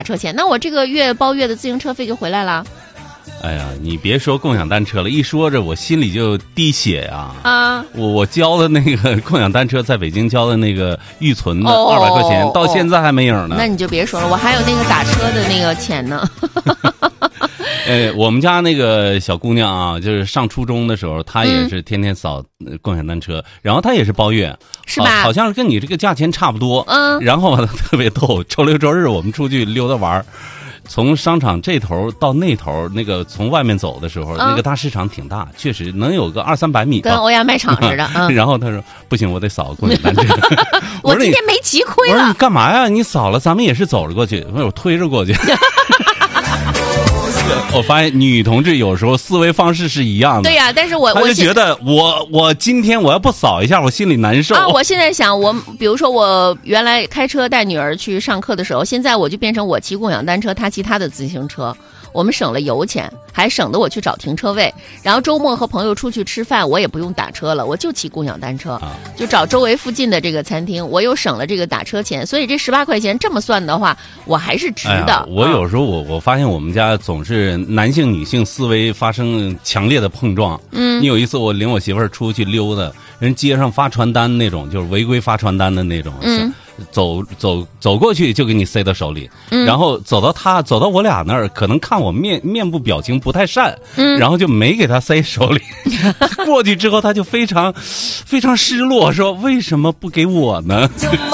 车钱，那我这个月包月的自行车费就回来了。 哎呀，你别说共享单车了，一说着我心里就滴血呀！我交的那个共享单车在北京交的那个预存的200块钱，到现在还没影呢。 那你就别说了，我还有那个打车的那个钱呢。 我们家那个小姑娘啊，就是上初中的时候，她也是天天扫共享单车，然后她也是包月， 是吧？ 好像是跟你这个价钱差不多。然后特别逗，周六周日我们出去溜达玩。从商场这头到那头，那个从外面走的时候，那个大市场挺大，确实能有个200-300米吧， 跟欧亚卖场似的。 然后他说不行，我得扫共享单车。 我今天没骑亏了。 我说你干嘛呀？你扫了，咱们也是走着过去，我推着过去。我发现女同志有时候思维方式是一样的。 对呀，但是我就觉得我今天我要不扫一下，我心里难受。 我现在想，比如说我原来开车带女儿去上课的时候，现在我就变成我骑共享单车，她骑她的自行车。我们省了油钱，还省得我去找停车位。然后周末和朋友出去吃饭，我也不用打车了，我就骑共享单车，就找周围附近的这个餐厅，我又省了这个打车钱。所以这18块钱这么算的话，我还是值的。 我有时候我发现我们家总是男性女性思维发生强烈的碰撞。你有一次我领我媳妇儿出去溜达，人街上发传单那种，就是违规发传单的那种。走过去就给你塞到手里，然后走到我俩那儿，可能看我面部表情不太善，然后就没给他塞手里。过去之后他就非常非常失落，说为什么不给我呢？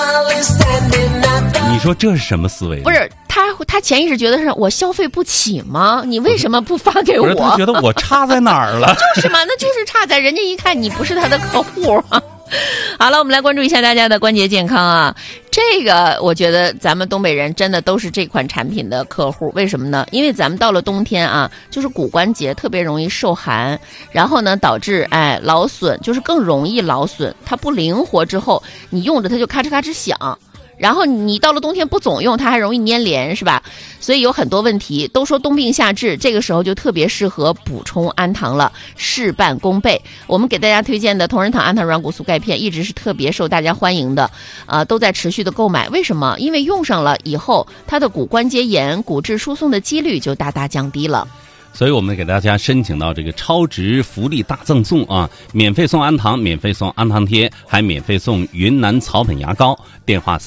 你说这是什么思维？ 不是他潜意识觉得是我消费不起吗？你为什么不发给我？ 不是，他觉得我差在哪儿了？ 就是嘛，那就是差在人家一看你不是他的客户。好了，我们来关注一下大家的关节健康啊。这个我觉得咱们东北人真的都是这款产品的客户，为什么呢？因为咱们到了冬天啊，就是骨关节特别容易受寒，然后呢导致劳损，就是更容易劳损，它不灵活之后，你用着它就咔哧咔哧响。然后你到了冬天不总用，它还容易粘连，是吧？所以有很多问题。都说冬病夏治，这个时候就特别适合补充氨糖了，事半功倍。我们给大家推荐的同仁堂氨糖软骨素钙片一直是特别受大家欢迎的，都在持续的购买。为什么？因为用上了以后，它的骨关节炎、骨质疏松的几率就大大降低了。 所以我们给大家申请到这个超值福利大赠送啊，免费送氨糖，免费送氨糖贴，还免费送云南草本牙膏。电话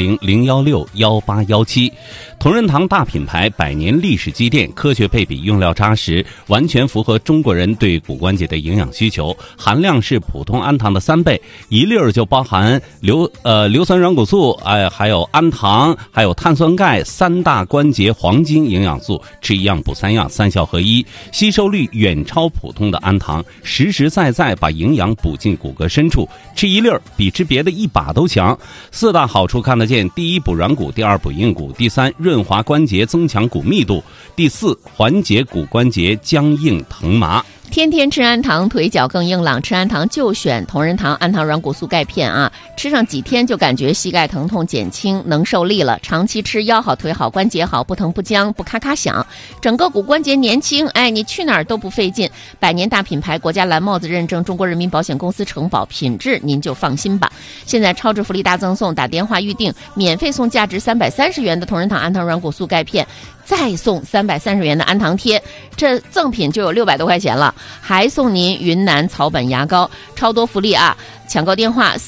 400-016-1817。同仁堂大品牌，100年历史积淀，科学配比，用料扎实，完全符合中国人对骨关节的营养需求，含量是普通氨糖的3倍，一粒儿就包含硫酸软骨素，还有氨糖，还有碳酸钙3大关节黄金营养素，吃一样补3样，3效合一，吸收率远超普通的氨糖，实实在在把营养补进骨骼深处，吃一粒儿比吃别的一把都强。4大好处看得见：第一，补软骨；第二，补硬骨；第三，润滑关节，增强骨密度；第四，缓解骨关节僵硬疼麻。 天天吃氨糖，腿脚更硬朗，吃氨糖就选同仁堂氨糖软骨素钙片啊！吃上几天就感觉膝盖疼痛减轻，能受力了。长期吃，腰好腿好关节好，不疼不僵不咔咔响，整个骨关节年轻，你去哪儿都不费劲。100年大品牌，国家蓝帽子认证，中国人民保险公司承保，品质您就放心吧。现在超值福利大赠送，打电话预定，免费送价值330元的同仁堂氨糖软骨素钙片，再送330元的氨糖贴，这赠品就有600多块钱了，还送您云南草本牙膏，超多福利啊！抢购电话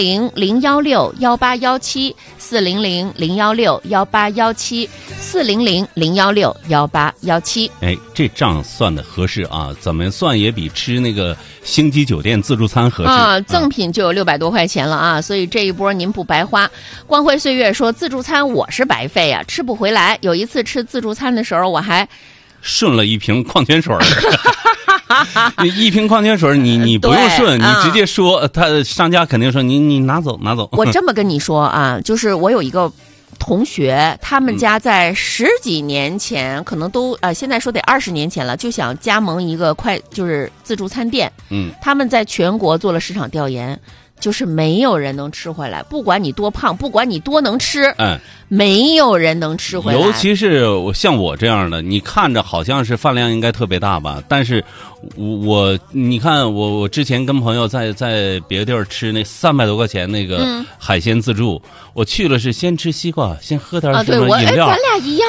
400-016-1817 400-016-1817 400-016-1817。 这账算的合适啊，怎么算也比吃那个星级酒店自助餐合适啊！赠品就有600多块钱了啊，所以这一波您不白花。光辉岁月说自助餐我是白费啊，吃不回来。有一次吃自助餐的时候，我还顺了一瓶矿泉水。一瓶矿泉水你不用顺，你直接说，他商家肯定说你拿走。 我这么跟你说啊，就是我有一个同学，他们家在10几年前，可能都现在说得20年前了，就想加盟一个就是自助餐店。他们在全国做了市场调研，就是没有人能吃回来，不管你多胖，不管你多能吃，没有人能吃回来。 尤其是像我这样的，你看着好像是饭量应该特别大吧，但是你看我之前跟朋友在别的地儿吃那300多块钱那个海鲜自助，我去了是先吃西瓜，先喝点什么饮料， 咱俩一样